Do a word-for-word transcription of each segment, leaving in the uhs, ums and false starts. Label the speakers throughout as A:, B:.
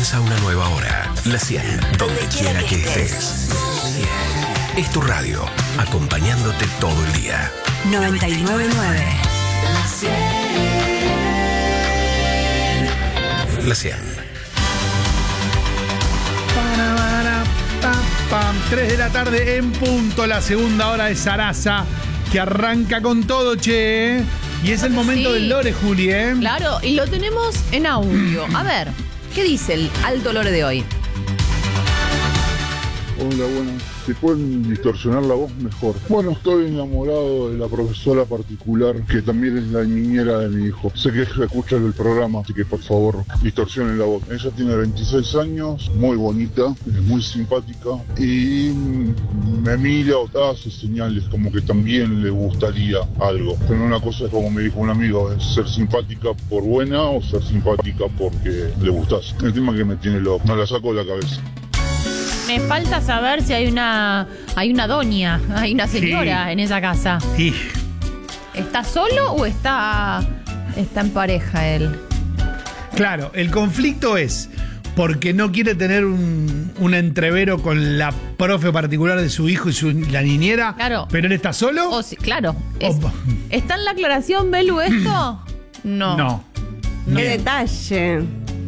A: Comienza una nueva hora. La cien, donde quiera que estés. Es tu radio, acompañándote todo el día.
B: noventa y nueve punto nueve.
A: La cien.
C: tres de la tarde en punto, la segunda hora de Sarasa, que arranca con todo, che. Y es el momento
D: Sí.
C: del Lore, Juli, ¿eh?
D: Claro, y lo tenemos en audio. A ver, ¿qué dice el alto Lore de hoy?
E: Hola, bueno, si pueden distorsionar la voz, mejor. Bueno, estoy enamorado de la profesora particular, que también es la niñera de mi hijo. Sé que escucha el programa, así que por favor, distorsionen la voz. Ella tiene veintiséis años, muy bonita, es muy simpática y me mira o hace señales como que también le gustaría algo. Pero una cosa es, como me dijo un amigo, es ser simpática por buena o ser simpática porque le gustás. El tema que me tiene loco, no la saco de la cabeza.
D: Me falta saber si hay una hay una doña, hay una señora
C: Sí.
D: en esa casa.
C: Y
D: ¿Está solo o está, está en pareja él?
C: claro, el conflicto es porque no quiere tener un, un entrevero con la profe particular de su hijo y su, la niñera.
D: Claro.
C: ¿Pero él está solo?
D: O si- claro. Es-
C: Opa.
D: ¿Está en la aclaración, Belu, esto? No.
C: No.
F: Qué
C: Bien.
F: detalle.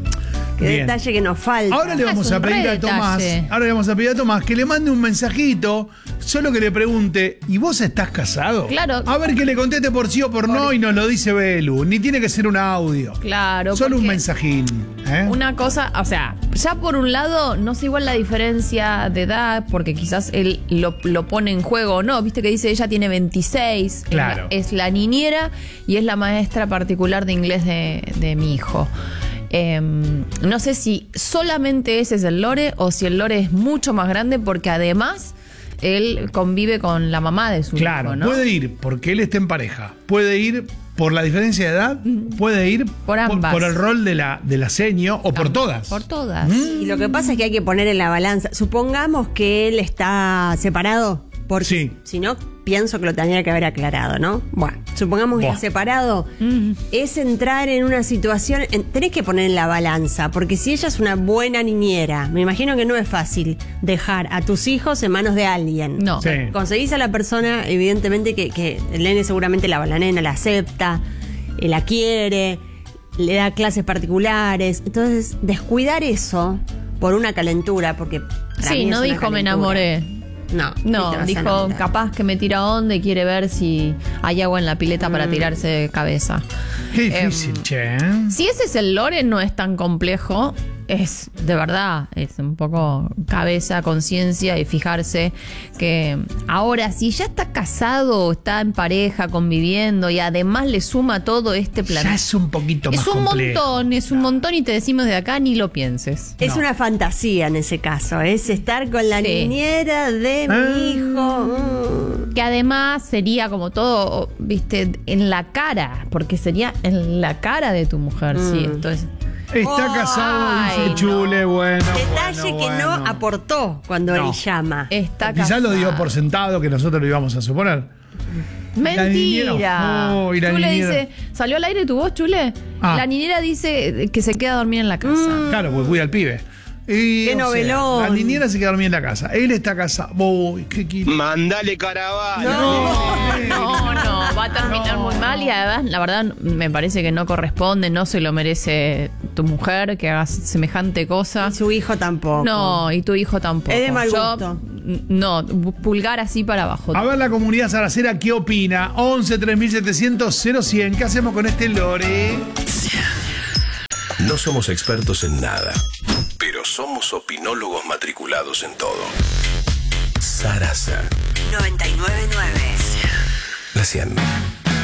F: Qué
C: Bien.
F: detalle que nos falta.
C: Ahora le
D: Ah,
C: vamos
D: es un
C: a pedir
D: re
C: a Tomás,
D: detalle.
C: ahora le vamos a pedir a Tomás que le mande un mensajito, solo que le pregunte, ¿y vos estás casado?
D: Claro.
C: A ver que le conteste por sí o por,
D: Por-
C: no y nos lo dice Belu. Ni tiene que ser un audio.
D: Claro.
C: Solo un
D: porque
C: mensajín. ¿eh?
D: Una cosa, o sea, ya por un lado, no sé igual la diferencia de edad, porque quizás él lo, lo pone en juego o no. Viste que dice ella tiene veintiséis,
C: Claro.
D: es la, es la niñera y es la maestra particular de inglés de, de mi hijo. Eh, no sé si solamente ese es el Lore o si el Lore es mucho más grande, porque además él convive con la mamá de su
C: Claro,
D: hijo, ¿no?
C: puede ir porque él está en pareja. Puede ir por la diferencia de edad, puede ir
D: Por ambas.
C: por el rol de la, de la seño o por todas.
D: Por todas.
F: Y lo que pasa es que hay que poner en la balanza. Supongamos que él está separado, porque
C: Sí.
F: si no, pienso que lo tendría que haber aclarado, ¿no? Bueno, supongamos que
C: Buah.
F: está separado. Es entrar en una situación, en- tenés que poner en la balanza, porque si ella es una buena niñera, me imagino que no es fácil dejar a tus hijos en manos de alguien.
D: No.
C: Sí.
F: Conseguís a la persona, evidentemente, que, que el nene seguramente la, la nena la acepta, eh, la quiere, le da clases particulares. Entonces, descuidar eso por una calentura, porque para
D: Sí,
F: mí
D: no
F: es una
D: dijo me
F: calentura.
D: enamoré.
F: No,
D: No,
F: ¿qué te vas a
D: dijo
F: enamorar?
D: capaz que me tira onda y quiere ver si hay agua en la pileta para tirarse de cabeza.
C: Qué difícil,
D: Em,
C: che. ¿eh?
D: Si ese es el Lore, no es tan complejo. Es de verdad, es un poco cabeza, conciencia y fijarse que ahora, si ya está casado, está en pareja, conviviendo y además le suma todo este plan.
C: Ya es un poquito más
D: Es un
C: complejo.
D: montón, es un montón y te decimos de acá ni lo pienses.
F: Es
C: No.
F: una fantasía en ese caso, es estar con la
D: Sí.
F: niñera de
C: Ah.
F: mi hijo. Mm.
D: Que además sería como todo, viste, en la cara, porque sería en la cara de tu mujer, sí.
F: Mm.
D: Entonces,
C: Está
F: Ay,
C: casado, dice
D: no.
C: Chule, bueno.
F: Detalle
C: bueno,
F: que
C: bueno.
F: no aportó cuando
C: No.
F: él llama.
D: está
C: Quizás lo dio
D: casada.
C: por sentado que nosotros lo íbamos a suponer. La
D: Mentira.
C: niñera, oh, y la
D: Chule
C: niñera.
D: dice, ¿salió al aire tu voz, Chule?
C: Ah.
D: La niñera dice que se queda a dormir en la casa.
C: Claro, pues cuida al pibe. Y,
F: Qué
C: o sea,
F: novelón.
C: la niñera se queda dormida en la casa. Él está casado. Uy, qué quilombo.
G: Mandale caravana.
D: No, no, no, va a terminar muy mal y además, la verdad, me parece que no corresponde, no se lo merece tu mujer que hagas semejante cosa.
F: Y su hijo tampoco.
D: No, y tu hijo tampoco.
F: Es de mal
D: Yo,
F: gusto.
D: n- no, pulgar así para abajo.
C: A ver la comunidad saracera, ¿qué opina? once tres mil setecientos cero cien. ¿Qué hacemos con este Lore?
A: No somos expertos en nada, pero somos opinólogos matriculados en todo. Sarasa,
B: noventa y nueve punto nueve.
A: la cien.